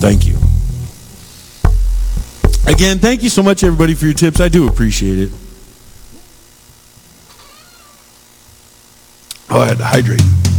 Thank you. Again, thank you so much, everybody, for your tips. I do appreciate it. Oh, I had to hydrate.